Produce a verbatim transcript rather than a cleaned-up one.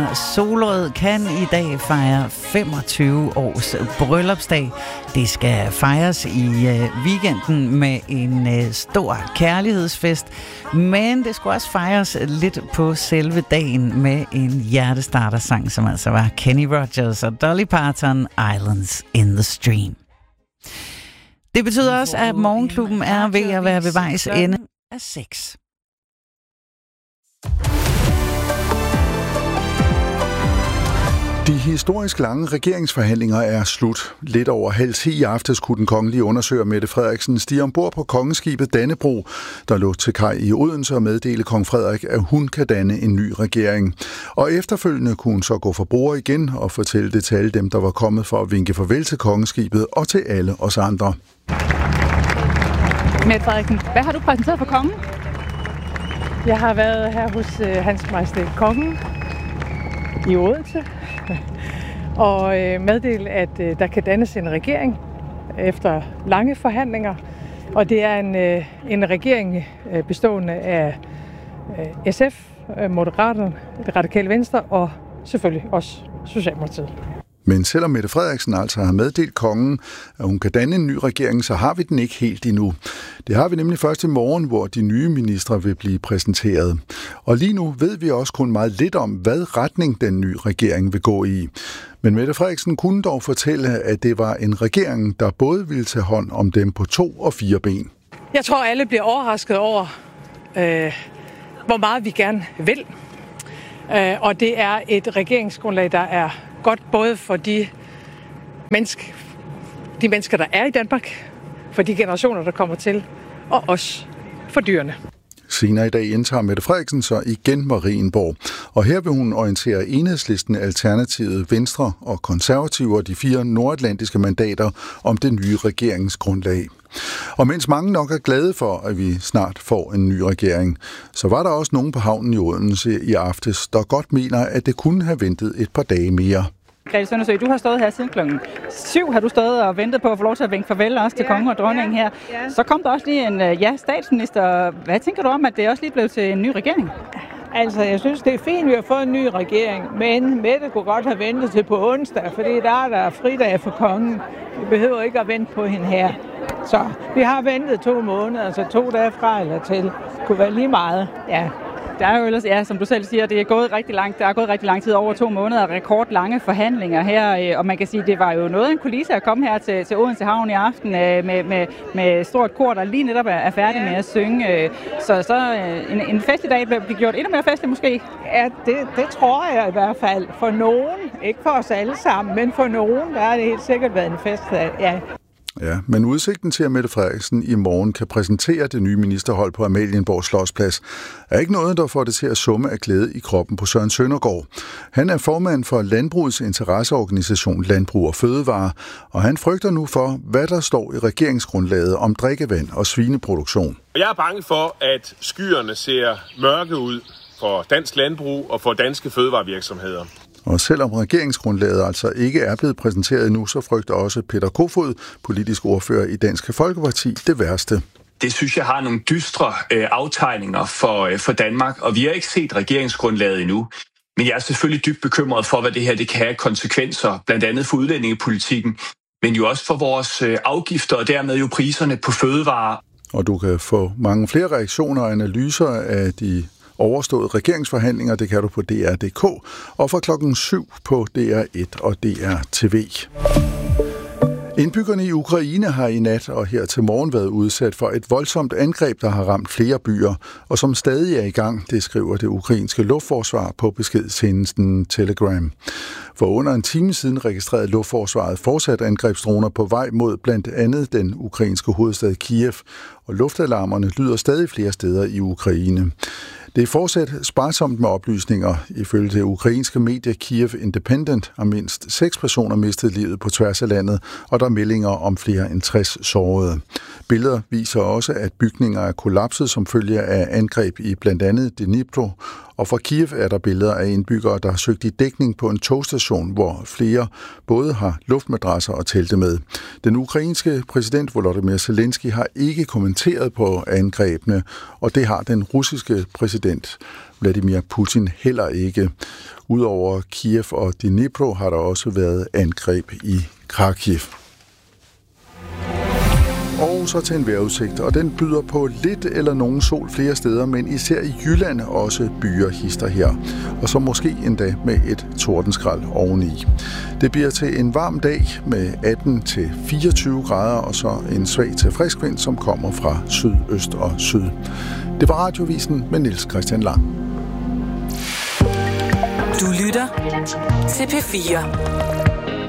Solrød kan i dag fejre femogtyve års bryllupsdag. Det skal fejres i uh, weekenden med en uh, stor kærlighedsfest, men det skulle også fejres lidt på selve dagen med en hjertestartersang, som altså var Kenny Rogers og Dolly Parton, Islands in the Stream. Det betyder også, at morgenklubben er ved at være ved vejs ende af seks. De historisk lange regeringsforhandlinger er slut. Lidt over halv ti i aftes kunne den kongelige undersøger Mette Frederiksen stige ombord på kongeskibet Dannebro, der lå til kaj i Odense og meddele kong Frederik, at hun kan danne en ny regering. Og efterfølgende kunne hun så gå for bord igen og fortælle det til alle dem, der var kommet for at vinke farvel til kongeskibet og til alle os andre. Mette Frederiksen, hvad har du præsenteret for kongen? Jeg har været her hos øh, Hans Majestæt Kongen i Odense og øh, meddelt, at øh, der kan dannes en regering efter lange forhandlinger. Og det er en, øh, en regering øh, bestående af øh, S F, øh, Moderaterne, Det Radikale Venstre og selvfølgelig også Socialdemokratiet. Men selvom Mette Frederiksen altså har meddelt kongen, at hun kan danne en ny regering, så har vi den ikke helt endnu. Det har vi nemlig først i morgen, hvor de nye ministre vil blive præsenteret. Og lige nu ved vi også kun meget lidt om, hvad retning den nye regering vil gå i. Men Mette Frederiksen kunne dog fortælle, at det var en regering, der både ville tage hånd om dem på to og fire ben. Jeg tror, alle bliver overrasket over, øh, hvor meget vi gerne vil. Øh, og det er et regeringsgrundlag, der er godt både for de mennesker, de mennesker, der er i Danmark, for de generationer, der kommer til, og også for dyrene. Senere i dag indtager Mette Frederiksen så igen Marienborg, og her vil hun orientere Enhedslisten, Alternativet, Venstre og Konservative og de fire nordatlantiske mandater om det nye regeringsgrundlag. Og mens mange nok er glade for, at vi snart får en ny regering, så var der også nogen på havnen i Odense i aftes, der godt mener, at det kunne have ventet et par dage mere. Grete Søndersø, du har stået her siden klokken syv, har du stået og ventet på at få lov til at vinke farvel også til ja, kongen og dronningen her. Ja, ja. Så kom der også lige en ja, statsminister. Hvad tænker du om, at det også lige blev til en ny regering? Altså, jeg synes, det er fint, at vi har fået en ny regering, men Mette kunne godt have ventet til på onsdag, fordi der er der fridag for kongen. Vi behøver ikke at vente på hende her. Så vi har ventet to måneder, altså to dage fra eller til. Det kunne være lige meget, ja. Der er jo ellers, ja, som du selv siger, det er gået rigtig langt. Der er gået rigtig lang tid, over to måneder, rekordlange forhandlinger her, og man kan sige, det var jo noget af en kulisse at komme her til, til Odense Havn i aften med, med, med stort kor, der lige netop er færdig med at synge. Så, så en, en fest i dag bliver gjort endnu mere festlig måske? Ja, det, det tror jeg i hvert fald. For nogen, ikke for os alle sammen, men for nogen, der har det helt sikkert været en fest, ja. Ja, men udsigten til, at Mette Frederiksen i morgen kan præsentere det nye ministerhold på Amalienborg Slotsplads, er ikke noget, der får det til at summe af glæde i kroppen på Søren Søndergaard. Han er formand for Landbrugets interesseorganisation Landbrug og Fødevare, og han frygter nu for, hvad der står i regeringsgrundlaget om drikkevand og svineproduktion. Jeg er bange for, at skyerne ser mørke ud for dansk landbrug og for danske fødevarevirksomheder. Og selvom regeringsgrundlaget altså ikke er blevet præsenteret endnu, så frygter også Peter Kofod, politisk ordfører i Dansk Folkeparti, det værste. Det synes jeg har nogle dystre øh, aftegninger for, øh, for Danmark, og vi har ikke set regeringsgrundlaget endnu. Men jeg er selvfølgelig dybt bekymret for, hvad det her det kan have konsekvenser, blandt andet for udlændingepolitikken, men jo også for vores øh, afgifter og dermed jo priserne på fødevarer. Og du kan få mange flere reaktioner og analyser af de overståede regeringsforhandlinger, det kan du på D R punktum d k og fra klokken syv på D R et og D R T V. Indbyggerne i Ukraine har i nat og her til morgen været udsat for et voldsomt angreb, der har ramt flere byer, og som stadig er i gang, det skriver det ukrainske luftforsvar på beskedtjenesten Telegram. For under en time siden registrerede luftforsvaret fortsat angrebsdroner på vej mod blandt andet den ukrainske hovedstad Kiev, og luftalarmerne lyder stadig flere steder i Ukraine. Det er fortsat sparsomt med oplysninger. Ifølge det ukrainske medie Kiev Independent har mindst seks personer mistet livet på tværs af landet, og der er meldinger om flere end tres sårede. Billeder viser også, at bygninger er kollapset som følge af angreb i blandt andet Dnipro, Og fra Kiev er der billeder af indbyggere, der har søgt i dækning på en togstation, hvor flere både har luftmadrasser og telte med. Den ukrainske præsident Volodymyr Zelensky har ikke kommenteret på angrebene, og det har den russiske præsident Vladimir Putin heller ikke. Udover Kiev og Dnipro har der også været angreb i Kharkiv. Og så til en vejrudsigt, og den byder på lidt eller nogen sol flere steder, men især i Jylland også byer hister her. Og så måske endda med et tordenskrald oveni. Det bliver til en varm dag med atten til fireogtyve grader, og så en svag til frisk vind, som kommer fra sydøst og syd. Det var Radiovisen med Niels Christian Lang. Du lytter til P fire.